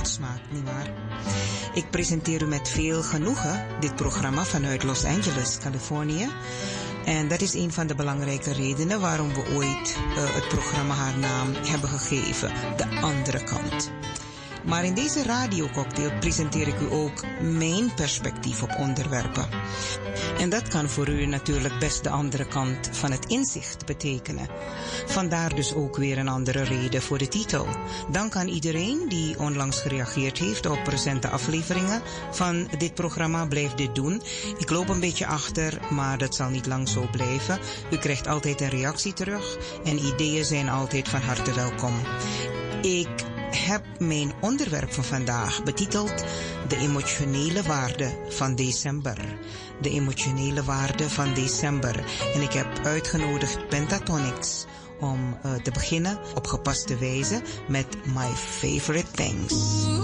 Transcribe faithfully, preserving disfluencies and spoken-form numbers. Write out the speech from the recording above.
uitsmaakt, nietwaar? Ik presenteer u met veel genoegen dit programma vanuit Los Angeles, Californië. En dat is een van de belangrijke redenen waarom we ooit uh, het programma haar naam hebben gegeven. De andere kant. Maar in deze radiococktail presenteer ik u ook mijn perspectief op onderwerpen. En dat kan voor u natuurlijk best de andere kant van het inzicht betekenen. Vandaar dus ook weer een andere reden voor de titel. Dank aan iedereen die onlangs gereageerd heeft op recente afleveringen van dit programma. Blijf dit doen. Ik loop een beetje achter, maar dat zal niet lang zo blijven. U krijgt altijd een reactie terug en ideeën zijn altijd van harte welkom. Ik heb mijn onderwerp van vandaag betiteld de emotionele waarde van december. De emotionele waarde van december. En ik heb uitgenodigd Pentatonix om uh, te beginnen op gepaste wijze met My Favorite Things.